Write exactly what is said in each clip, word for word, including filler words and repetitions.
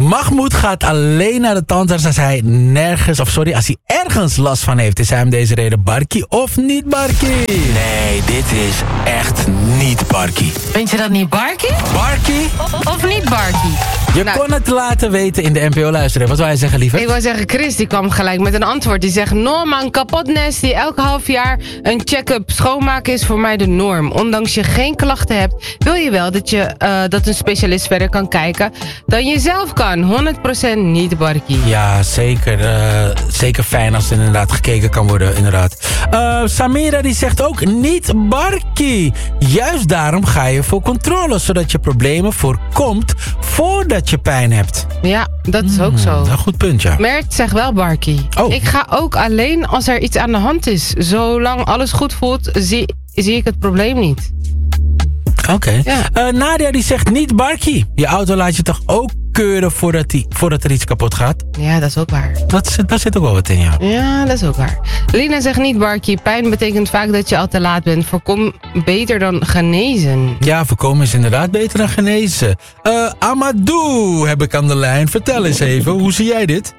Mahmoud gaat alleen naar de tandarts als hij nergens, of sorry, als hij ergens last van heeft. Is hij om deze reden Barkie of niet Barkie? Nee, dit is echt niet Barkie. Vind je dat niet Barkie? Barkie? Of, of niet Barkie? Je Nou, kon het laten weten in de N P O-luisteren. Wat wil jij zeggen, lieverd? Ik wou zeggen, Chris die kwam gelijk met een antwoord. Die zegt, Norman, kapot nasty. Elke half jaar een check-up. Schoonmaken is voor mij de norm. Ondanks je geen klachten hebt, wil je wel dat, je, uh, dat een specialist verder kan kijken dan je zelf kan. honderd procent niet Barkie. Ja, zeker. Uh, zeker fijn als er inderdaad gekeken kan worden, inderdaad. Uh, Samira die zegt ook niet Barkie. Juist daarom ga je voor controle, zodat je problemen voorkomt voordat je pijn hebt. Ja, dat is ook Hmm, zo. een goed punt, ja. Mert zegt wel Barkie. Oh. Ik ga ook alleen als er iets aan de hand is. Zolang alles goed voelt, zie, zie ik het probleem niet. Oké. Okay. Ja. Uh, Nadia die zegt niet Barkie. Je auto laat je toch ook keuren voordat, die, voordat er iets kapot gaat? Ja, dat is ook waar. Dat zit, daar zit ook wel wat in, ja. Ja, dat is ook waar. Lina zegt niet Barkie. Pijn betekent vaak dat je al te laat bent. Voorkom beter dan genezen. Ja, voorkomen is inderdaad beter dan genezen. Uh, Amadou heb ik aan de lijn. Vertel eens even, hoe zie jij dit?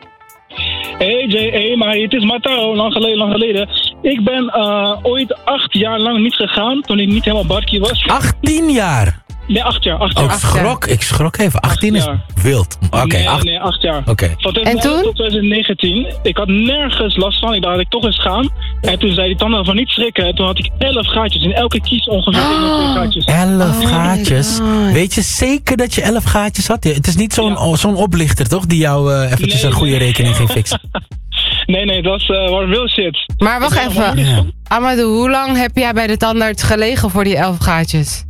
Hey J A, maar het is Matao, lang geleden, lang geleden. Ik ben uh, ooit acht jaar lang niet gegaan, toen ik niet helemaal Barkie was. achttien jaar? Nee, acht jaar, acht jaar. Oh, ik schrok, ik schrok even. achttien is wild. Oké, okay, nee, acht... nee, acht jaar. Okay. Van en toen? Tot twintig negentien. Ik had nergens last van. Ik dacht dat ik toch eens gaan. En toen zei die tanden van niet schrikken. En toen had ik elf gaatjes. In elke kies ongeveer één of twee gaatjes. elf Oh gaatjes? Weet je zeker dat je elf gaatjes had? Het is niet zo'n ja. zo'n oplichter, toch? Die jou uh, eventjes nee, een goede nee. rekening ging fixen. Nee, nee, dat was uh, real shit. Maar wacht even. Ja. Amadou, hoe lang heb jij bij de tandarts gelegen voor die elf gaatjes?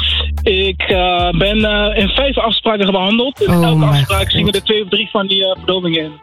Ik uh, ben uh, in vijf afspraken behandeld. In oh elke afspraak God. gingen er twee of drie van die uh, verdovingen in.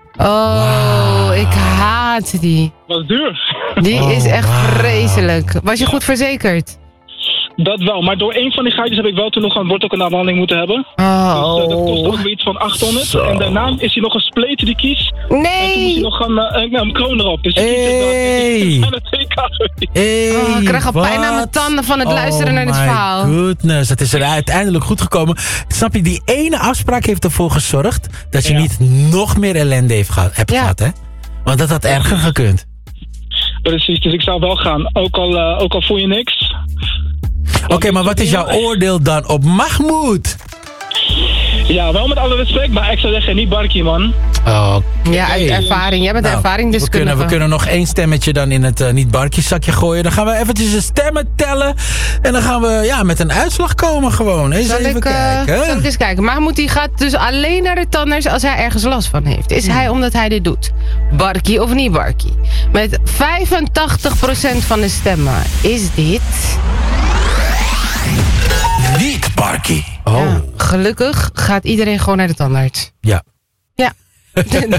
Oh, wow. Ik haat die. Dat was duur. Die oh, is echt wow. vreselijk. Was je goed verzekerd? Dat wel, maar door één van die gaatjes heb ik wel toen nog een wortelkanaalbehandeling moeten hebben. Oh. Dus uh, dat kost ook weer iets van achthonderd. Zo. En daarna is hij nog gespleten, die kies. Nee! En toen moest hij nog gaan, uh, nou, een kroon erop. Dus die hey. kies is dan twee hey, oh, ik krijg al pijn aan mijn tanden van het oh luisteren naar dit verhaal. Oh my goodness, het is er uiteindelijk goed gekomen. Snap je, die ene afspraak heeft ervoor gezorgd dat je ja. niet nog meer ellende heeft gehad, hebt ja. gehad, hè? Want dat had erger gekund. Precies, dus ik zou wel gaan. Ook al, uh, ook al voel je niks. Oké, okay, maar wat is jouw oordeel dan op Mahmoud? Ja, wel met alle respect, maar ik zou zeggen niet Barkie, man. Oh, okay. Ja, uit ervaring. Jij bent nou, ervaringsdeskundige. We kunnen, we kunnen nog één stemmetje dan in het uh, niet Barkie zakje gooien. Dan gaan we eventjes de stemmen tellen. En dan gaan we ja, met een uitslag komen gewoon. Eens zal even ik, kijken. Uh, zal ik eens kijken. Mahmoud die gaat dus alleen naar de tandarts als hij ergens last van heeft. Is hmm. hij omdat hij dit doet? Barkie of niet Barkie? Met vijfentachtig procent van de stemmen is dit... Niet Barkie. Oh. Ja, gelukkig gaat iedereen gewoon naar de tandarts. Ja. Ja.